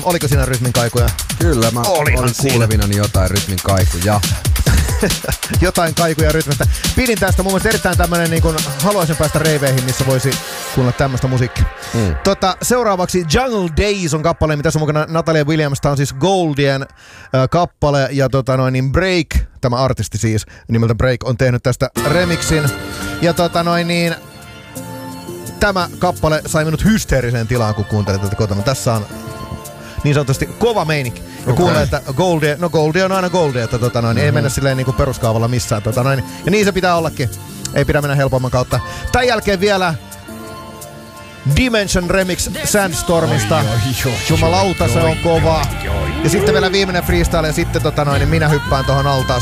oliko siinä rytmin kaikuja? Kyllä, mä olin kuulevinani jotain rytmin kaikuja. Jotain kaikuja rytmistä. Pidin tästä mun mielestä erittäin tämmönen niin kun haluaisin päästä reiveihin, missä voisi kuunnella tämmöstä musiikkia. Seuraavaksi Jungle Days on kappale, mitä on mukana Natalia Williams. Tää on siis Goldien kappale ja Break, tämä artisti siis nimeltä Break, on tehnyt tästä remixin. Ja tämä kappale sai minut hysteeriseen tilaan, kun kuuntelin tätä kotona. Tässä on niin sanotusti kova meininki. Ja kuulee, että Goldie on aina Goldie, että ei mennä silleen niinku peruskaavalla missään. Ja niin se pitää ollakin. Ei pidä mennä helpomman kautta. Tän jälkeen vielä Dimension Remix Sandstormista. Jumalauta, se on kova. Ja sitten vielä viimeinen freestyle ja sitten minä hyppään tohon altaan.